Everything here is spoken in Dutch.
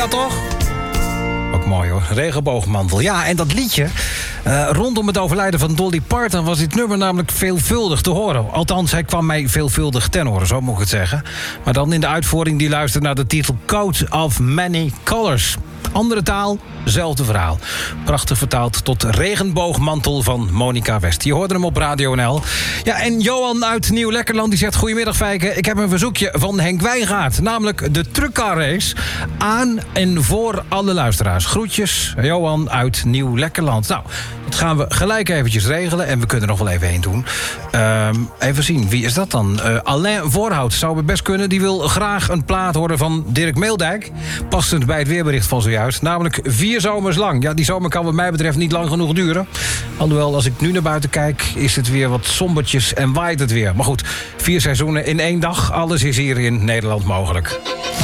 Ja, toch? Ook mooi hoor, regenboogmantel. Ja, en dat liedje, rondom het overlijden van Dolly Parton was dit nummer namelijk veelvuldig te horen. Althans, hij kwam mij veelvuldig ten horen, zo moet ik het zeggen. Maar dan in de uitvoering die luistert naar de titel Coat of Many Colors. Andere taal, zelfde verhaal. Prachtig vertaald tot regenboogmantel van Monica West. Je hoorde hem op Radio NL. Ja, en Johan uit Nieuw-Lekkerland die zegt: goedemiddag Fijke, ik heb een verzoekje van Henk Wijngaard. Namelijk de truckcar race aan en voor alle luisteraars. Groetjes, Johan uit Nieuw-Lekkerland. Nou, dat gaan we gelijk eventjes regelen. En we kunnen er nog wel even heen doen. Even zien, wie is dat dan? Alain Voorhout zou het best kunnen. Die wil graag een plaat horen van Dirk Meeldijk. Passend bij het weerbericht van zojuist. Namelijk 4 zomers lang. Ja, die zomer kan wat mij betreft niet lang genoeg duren. Alhoewel, als ik nu naar buiten kijk, is het weer wat sombertjes en waait het weer. Maar goed, 4 seizoenen in 1 dag. Alles is hier in Nederland mogelijk.